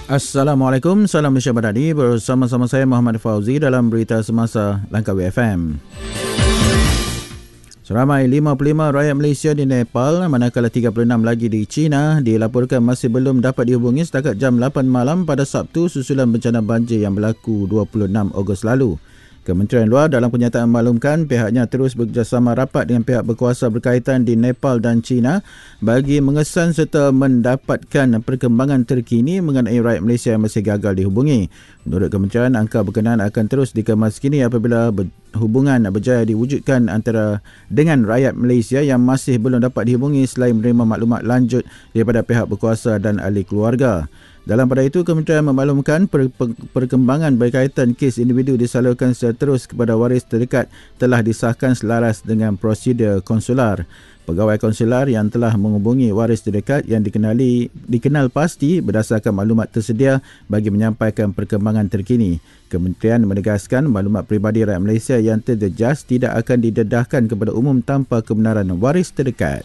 Assalamualaikum, salam Malaysia Madani. Bersama-sama saya Muhammad Fauzi dalam berita semasa Langkawi FM. Seramai 55 rakyat Malaysia di Nepal, manakala 36 lagi di China, dilaporkan masih belum dapat dihubungi setakat jam 8 malam pada Sabtu susulan bencana banjir yang berlaku 26 Ogos lalu. Kementerian Luar dalam kenyataan maklumkan pihaknya terus bekerjasama rapat dengan pihak berkuasa berkaitan di Nepal dan China bagi mengesan serta mendapatkan perkembangan terkini mengenai rakyat Malaysia yang masih gagal dihubungi. Menurut kementerian, angka berkenaan akan terus dikemaskini apabila hubungan berjaya diwujudkan antara dengan rakyat Malaysia yang masih belum dapat dihubungi selain menerima maklumat lanjut daripada pihak berkuasa dan ahli keluarga. Dalam pada itu, kementerian memaklumkan perkembangan berkaitan kes individu disalurkan secara terus kepada waris terdekat telah disahkan selaras dengan prosedur konsular. Pegawai konsular yang telah menghubungi waris terdekat yang dikenal pasti berdasarkan maklumat tersedia bagi menyampaikan perkembangan terkini. Kementerian menegaskan maklumat peribadi rakyat Malaysia yang terjejas tidak akan didedahkan kepada umum tanpa kebenaran waris terdekat.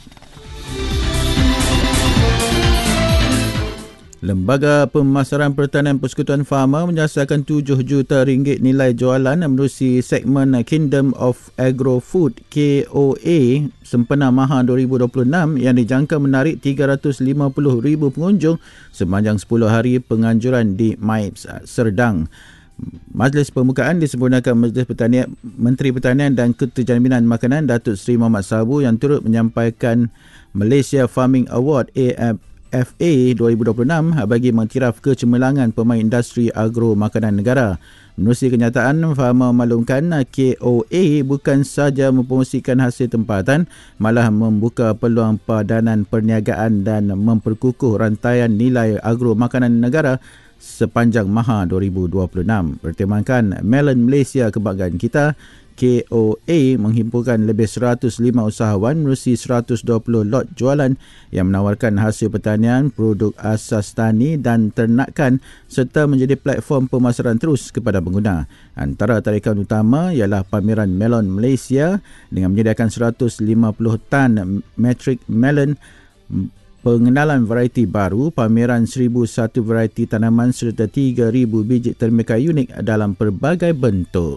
Lembaga Pemasaran Pertanian Persekutuan Farmer menyasarkan 7 juta ringgit nilai jualan menerusi segmen Kingdom of Agro-Food KOA sempena Maha 2026 yang dijangka menarik 350,000 pengunjung sepanjang 10 hari penganjuran di MIPS Serdang. Majlis pembukaan disempurnakan Majlis Pertanian, Menteri Pertanian dan Keterjaminan Makanan Datuk Seri Muhammad Sabu yang turut menyampaikan Malaysia Farming Award AFA 2026 bagi mengiktiraf kecemerlangan pemain industri agro makanan negara. Menerusi kenyataan, Farmer memaklumkan KOA bukan sahaja mempromosikan hasil tempatan, malah membuka peluang padanan perniagaan dan memperkukuh rantaian nilai agro makanan negara sepanjang Maha 2026. Pertimbangkan Melon Malaysia Kebanggaan Kita, KOA menghimpunkan lebih 105 usahawan menerusi 120 lot jualan yang menawarkan hasil pertanian, produk asas tani dan ternakan serta menjadi platform pemasaran terus kepada pengguna. Antara tarikan utama ialah pameran Melon Malaysia dengan menyediakan 150 tan metrik melon, pengenalan varieti baru, pameran 1,001 varieti tanaman serta 3,000 biji termekai unik dalam pelbagai bentuk.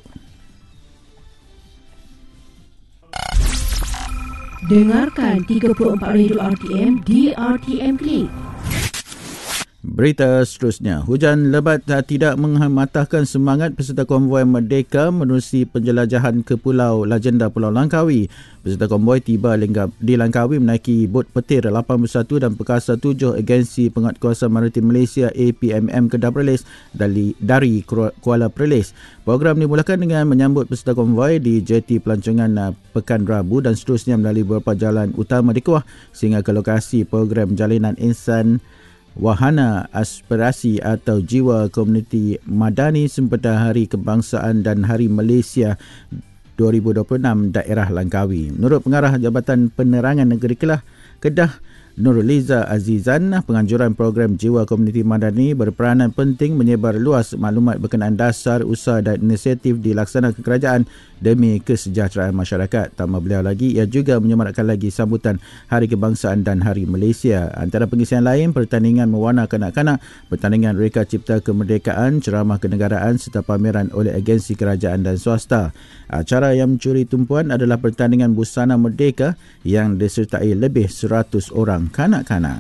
Dengarkan 34 Radio RTM di RTM Klik. Berita seterusnya, hujan lebat tidak mematahkan semangat peserta konvoi Merdeka menerusi penjelajahan ke Pulau Legenda Pulau Langkawi. Peserta konvoi tiba di Langkawi menaiki bot petir 81 dan perkasa 7 Agensi Penguatkuasaan Maritim Malaysia APMM Kedah Perlis dari Kuala Perlis. Program dimulakan dengan menyambut peserta konvoi di jeti pelancongan Pekan Rabu dan seterusnya melalui beberapa jalan utama di Kuah sehingga ke lokasi program Jalinan Insan Wahana Aspirasi atau Jiwa Komuniti Madani sempena Hari Kebangsaan dan Hari Malaysia 2026 daerah Langkawi. Menurut Pengarah Jabatan Penerangan Negeri Kedah, Nurliza Azizan, penganjuran program Jiwa Komuniti Madani berperanan penting menyebar luas maklumat berkenaan dasar, usaha dan inisiatif dilaksanakan kerajaan demi kesejahteraan masyarakat. Tambah beliau lagi, ia juga menyemarakkan lagi sambutan Hari Kebangsaan dan Hari Malaysia. Antara pengisian lain, pertandingan mewarna kanak-kanak, pertandingan reka cipta kemerdekaan, ceramah kenegaraan serta pameran oleh agensi kerajaan dan swasta. Acara yang mencuri tumpuan adalah pertandingan busana merdeka yang disertai lebih 100 orang kanak-kanak.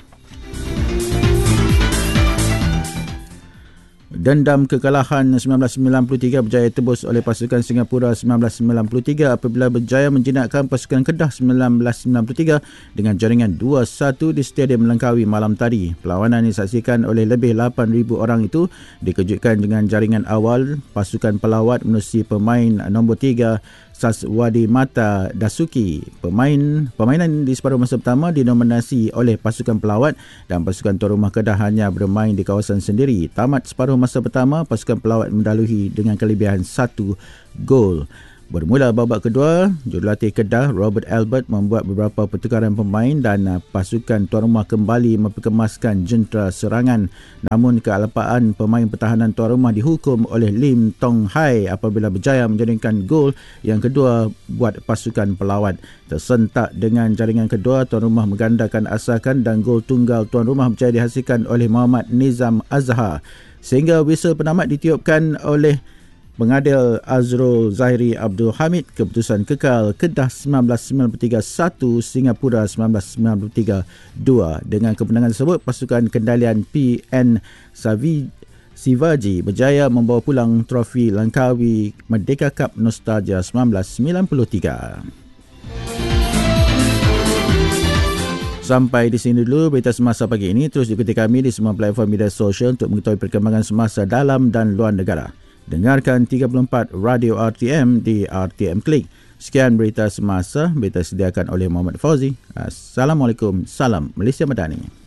Dendam kekalahan 1993 berjaya tebus oleh pasukan Singapura 1993 apabila berjaya menjinakkan pasukan Kedah 1993 dengan jaringan 2-1 di Stadium Langkawi malam tadi. Perlawanan disaksikan oleh lebih 8,000 orang itu dikejutkan dengan jaringan awal pasukan pelawat menerusi pemain nombor 3 Saswadi Mata Dasuki. Permainan di separuh masa pertama dinominasi oleh pasukan pelawat dan pasukan tuan rumah Kedah hanya bermain di kawasan sendiri. Tamat separuh masa pertama, pasukan pelawat mendahului dengan kelebihan 1 gol. Bermula babak kedua, jurulatih Kedah Robert Albert membuat beberapa pertukaran pemain dan pasukan tuan rumah kembali memperkemaskan jentera serangan. Namun kealpaan pemain pertahanan tuan rumah dihukum oleh Lim Tong Hai apabila berjaya menjaringkan gol yang kedua buat pasukan pelawat. Tersentak dengan jaringan kedua, tuan rumah menggandakan asakan dan gol tunggal tuan rumah berjaya dihasilkan oleh Muhammad Nizam Azhar. Sehingga whistle penamat ditiupkan oleh pengadil Azrul Zahiri Abdul Hamid. Keputusan kekal Kedah 1993-1, Singapura 1993-2. Dengan kemenangan tersebut, pasukan kendalian PN Sivaji berjaya membawa pulang trofi Langkawi Merdeka Cup Nostalgia 1993. Sampai di sini dulu berita semasa pagi ini. Terus ikuti kami di semua platform media sosial untuk mengetahui perkembangan semasa dalam dan luar negara. Dengarkan 34 Radio RTM di RTM Klik. Sekian berita semasa, berita disediakan oleh Muhammad Fauzi. Assalamualaikum, salam Malaysia Madani.